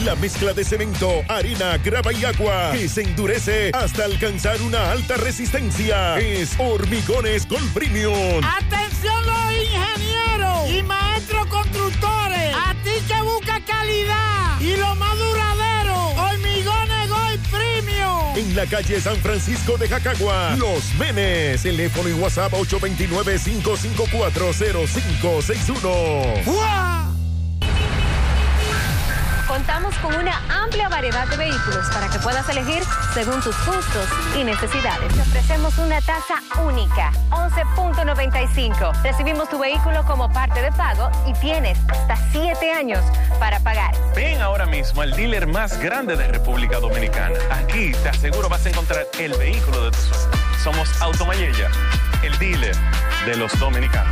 la mezcla de cemento, arena, grava y agua que se endurece hasta alcanzar una alta resistencia. Es Hormigones Gold Premium. ¡Atención los ingenieros y maestros constructores! A ti que busca calidad y lo más duradero, Hormigones Gold Premium. En la calle San Francisco de Jacagua, Los Menes. Teléfono y WhatsApp 829-554-0561. ¡Fua! Contamos con una amplia variedad de vehículos para que puedas elegir según tus gustos y necesidades. Te ofrecemos una tasa única, 11.95. Recibimos tu vehículo como parte de pago y tienes hasta 7 años para pagar. Ven ahora mismo al dealer más grande de República Dominicana. Aquí te aseguro vas a encontrar el vehículo de tus sueños. Somos Automayella, el dealer de los dominicanos.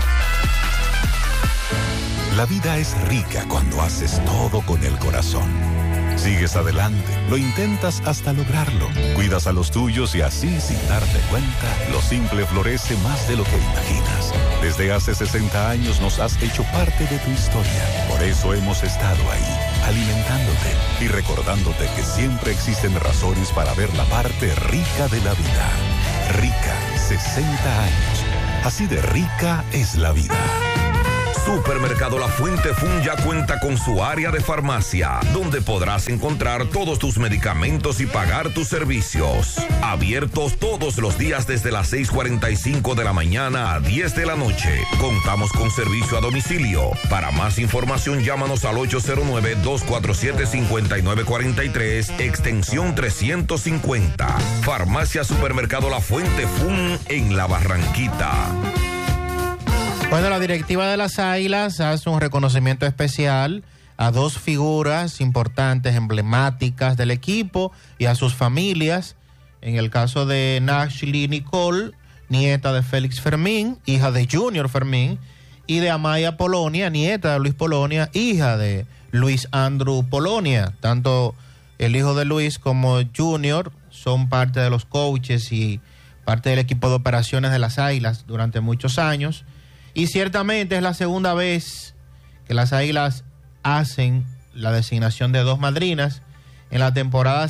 La vida es rica cuando haces todo con el corazón. Sigues adelante, lo intentas hasta lograrlo. Cuidas a los tuyos y así, sin darte cuenta, lo simple florece más de lo que imaginas. Desde hace 60 años nos has hecho parte de tu historia. Por eso hemos estado ahí, alimentándote y recordándote que siempre existen razones para ver la parte rica de la vida. Rica, 60 años. Así de rica es la vida. Supermercado La Fuente Fun ya cuenta con su área de farmacia, donde podrás encontrar todos tus medicamentos y pagar tus servicios. Abiertos todos los días desde las 6:45 de la mañana a 10 de la noche. Contamos con servicio a domicilio. Para más información, llámanos al 809-247-5943, extensión 350. Farmacia Supermercado La Fuente Fun en La Barranquita. Bueno, la directiva de las Águilas hace un reconocimiento especial a 2 figuras importantes, emblemáticas del equipo y a sus familias. En el caso de Nashley Nicole, nieta de Félix Fermín, hija de Junior Fermín, y de Amaya Polonia, nieta de Luis Polonia, hija de Luis Andrew Polonia. Tanto el hijo de Luis como Junior son parte de los coaches y parte del equipo de operaciones de las Águilas durante muchos años. Y ciertamente es la segunda vez que las Águilas hacen la designación de 2 madrinas. En la temporada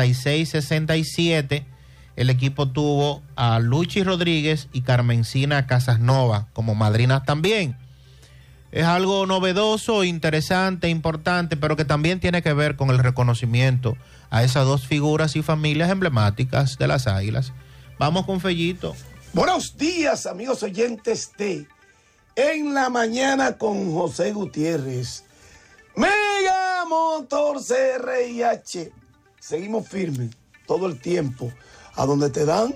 66-67, el equipo tuvo a Luchi Rodríguez y Carmencina Casasnova como madrinas también. Es algo novedoso, interesante, importante, pero que también tiene que ver con el reconocimiento a esas 2 figuras y familias emblemáticas de las Águilas. Vamos con Fellito. Buenos días, amigos oyentes de En la Mañana con José Gutiérrez. Mega Motor CRIH. Seguimos firmes todo el tiempo, a donde te dan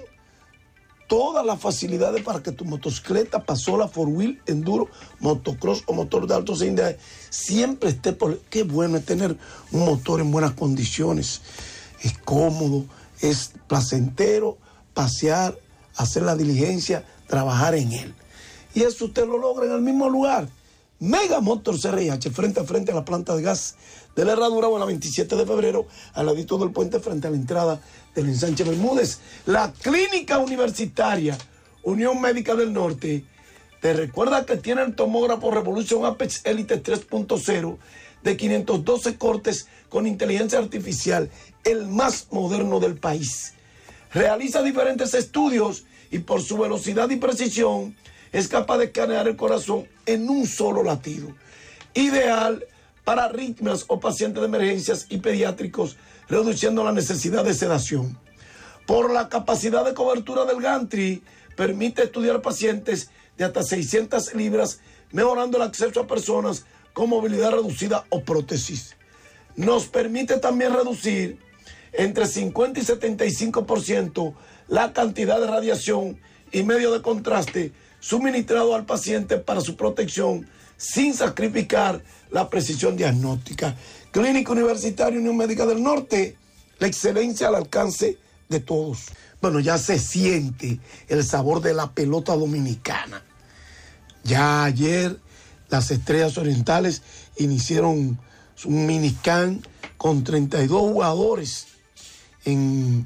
todas las facilidades para que tu motocicleta, pasola, four wheel, enduro, motocross o motor de alto cilindraje siempre esté por... Qué bueno es tener un motor en buenas condiciones. Es cómodo, es placentero pasear, hacer la diligencia, trabajar en él. Y eso usted lo logra en el mismo lugar. Mega Motor CRIH, frente a frente a la planta de gas de la Herradura, o a la 27 de febrero, al ladito del puente, frente a la entrada del ensanche Bermúdez. La Clínica Universitaria Unión Médica del Norte te recuerda que tiene el tomógrafo Revolution Apex Elite 3.0 de 512 cortes con inteligencia artificial, el más moderno del país. Realiza diferentes estudios y por su velocidad y precisión es capaz de escanear el corazón en un solo latido. Ideal para arritmias o pacientes de emergencias y pediátricos, reduciendo la necesidad de sedación. Por la capacidad de cobertura del gantry, permite estudiar pacientes de hasta 600 libras, mejorando el acceso a personas con movilidad reducida o prótesis. Nos permite también reducir entre 50 y 75% la cantidad de radiación y medio de contraste suministrado al paciente para su protección sin sacrificar la precisión diagnóstica. Clínica Universitaria Unión Médica del Norte, la excelencia al alcance de todos. Bueno, ya se siente el sabor de la pelota dominicana. Ya ayer las Estrellas Orientales iniciaron su minicamp con 32 jugadores en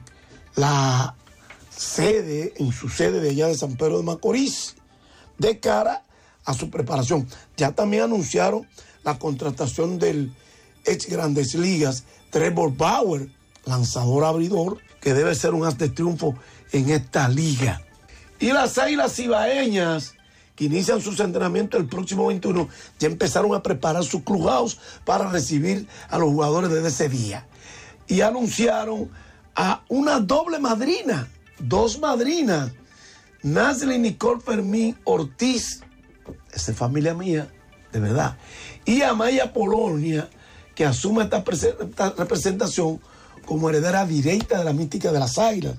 la sede, en su sede de allá de San Pedro de Macorís, de cara a su preparación. Ya también anunciaron la contratación del ex Grandes Ligas, Trevor Bauer, lanzador abridor, que debe ser un as de triunfo en esta liga. Y las Águilas Cibaeñas, que inician sus entrenamientos el próximo 21, ya empezaron a preparar su clubhouse para recibir a los jugadores desde ese día. Y anunciaron a una doble madrina, 2 madrinas, Nasly Nicole Fermín Ortiz, esa es familia mía, de verdad, y Amaya Polonia, que asume esta representación como heredera directa de la mística de las Águilas.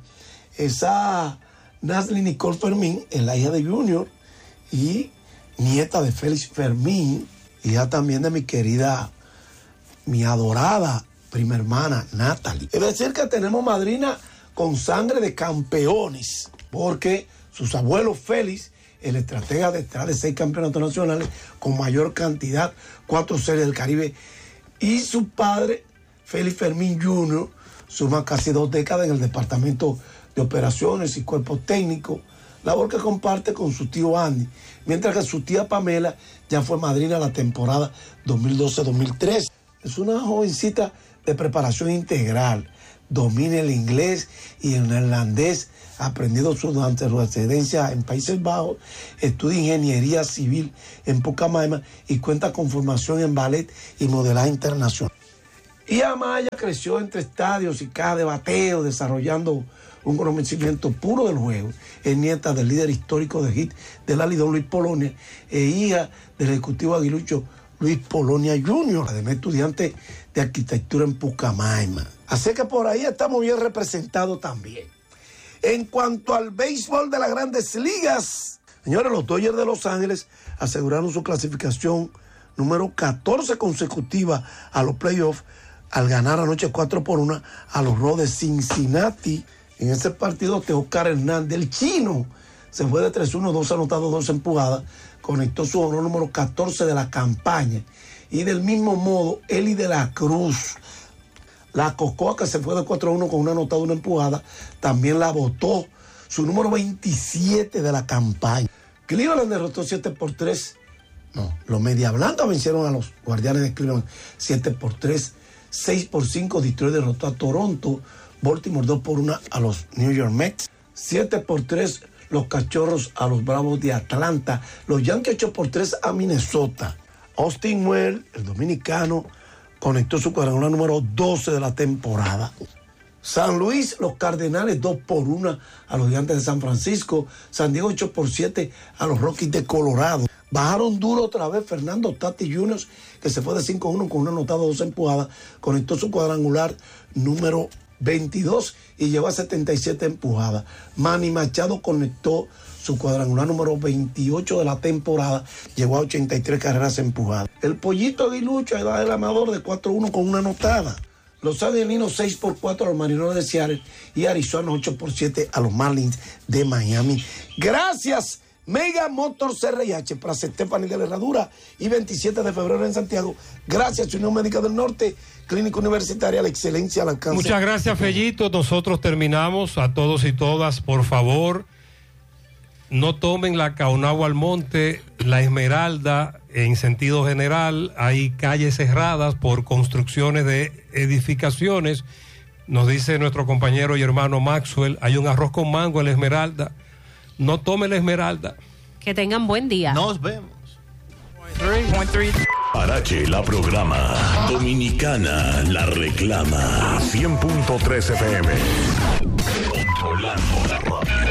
Esa Nasly Nicole Fermín es la hija de Junior y nieta de Félix Fermín, hija también de mi querida, mi adorada prima hermana Natalie. Es decir, que tenemos madrina con sangre de campeones, porque sus abuelos Félix, el estratega detrás de 6 campeonatos nacionales con mayor cantidad, 4 series del Caribe, y su padre, Félix Fermín Jr., suma casi 2 décadas en el departamento de operaciones y cuerpo técnico, labor que comparte con su tío Andy, mientras que su tía Pamela ya fue madrina la temporada 2012-2013. Es una jovencita de preparación integral, domina el inglés y el neerlandés, ha aprendido durante su residencia en Países Bajos, estudia ingeniería civil en Pucamaima y cuenta con formación en ballet y modelaje internacional. Y Amaya creció entre estadios y cajas de bateo, desarrollando un conocimiento puro del juego. Es nieta del líder histórico de hit del Lidón, Luis Polonia, e hija del ejecutivo aguilucho Luis Polonia Jr., además estudiante de arquitectura en Pucamaima. Así que por ahí estamos bien representados también. En cuanto al béisbol de las Grandes Ligas, señores, los Dodgers de Los Ángeles aseguraron su clasificación número 14 consecutiva a los playoffs al ganar anoche 4-1 a los Rojos de Cincinnati. En ese partido, Teócar Hernández, el chino, se fue de 3-1, 2 anotados, 2 empujadas, conectó su honor número 14 de la campaña. Y del mismo modo, Eli de la Cruz, la Cocoa, que se fue de 4-1 con una anotada, una empujada, también la botó, su número 27 de la campaña. Cleveland derrotó 7-3. No, los Media Blancas vencieron a los Guardianes de Cleveland 7-3. 6-5, Detroit derrotó a Toronto. Baltimore 2-1 a los New York Mets. 7-3, los Cachorros a los Bravos de Atlanta. Los Yankees 8-3 a Minnesota. Austin Wells, el dominicano, conectó su cuadrangular número 12 de la temporada. San Luis, los Cardenales 2-1 a los Gigantes de San Francisco. San Diego 8-7 a los Rockies de Colorado. Bajaron duro otra vez Fernando Tatis Jr., que se fue de 5-1 con una anotada, 2 empujadas. Conectó su cuadrangular número 22 y llevó a 77 empujadas. Manny Machado conectó su cuadrangular número 28 de la temporada, llegó a 83 carreras empujadas. El Pollito Aguilucho, edad del amador, de 4-1 con una anotada. Los Angelinos 6-4 a los Marineros de Seattle y Arizona 8-7 a los Marlins de Miami. Gracias, Mega Motors CRIH, para Stephanie de la Herradura y 27 de febrero en Santiago. Gracias, Unión Médica del Norte, Clínica Universitaria, la excelencia al alcance. Muchas gracias, Fellito. Nosotros terminamos. A todos y todas, por favor, no tomen la Caonagua Almonte, la Esmeralda, en sentido general. Hay calles cerradas por construcciones de edificaciones. Nos dice nuestro compañero y hermano Maxwell, hay un arroz con mango en la Esmeralda. No tome la Esmeralda. Que tengan buen día. Nos vemos. Parache la programa. Dominicana la reclama. 100.3 FM. Controlando la radio.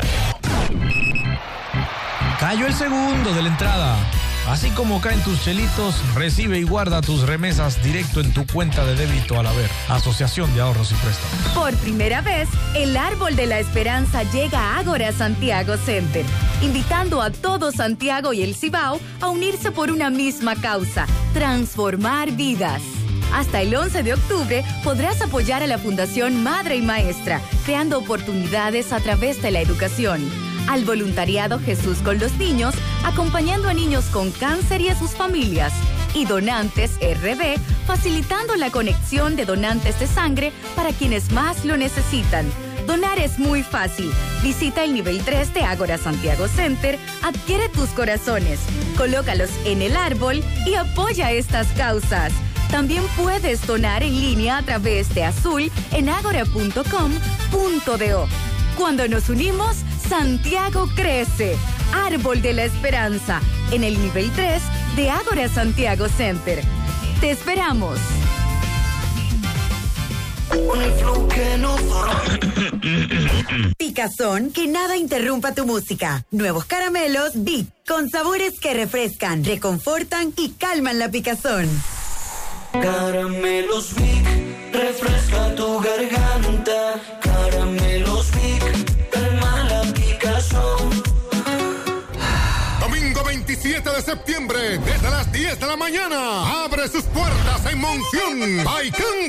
Cayó el segundo de la entrada. Así como caen tus chelitos, recibe y guarda tus remesas directo en tu cuenta de débito al haber. Asociación de Ahorros y Préstamos. Por primera vez, el Árbol de la Esperanza llega a Ágora Santiago Center, invitando a todo Santiago y el Cibao a unirse por una misma causa: transformar vidas. Hasta el 11 de octubre podrás apoyar a la Fundación Madre y Maestra, creando oportunidades a través de la educación. Al voluntariado Jesús con los Niños, acompañando a niños con cáncer y a sus familias. Y Donantes RD, facilitando la conexión de donantes de sangre para quienes más lo necesitan. Donar es muy fácil. Visita el nivel 3 de Ágora Santiago Center, adquiere tus corazones, colócalos en el árbol y apoya estas causas. También puedes donar en línea a través de Azul en agora.com.do. Cuando nos unimos, Santiago crece. Árbol de la Esperanza, en el nivel 3 de Ágora Santiago Center. Te esperamos. Picazón, que nada interrumpa tu música. Nuevos caramelos Vic, con sabores que refrescan, reconfortan y calman la picazón. Caramelos Vic, refresca tu garganta. Caramelos Vic, calma la picazón. Domingo 27 de septiembre, desde las 10 de la mañana, abre sus puertas en Monción. Baikán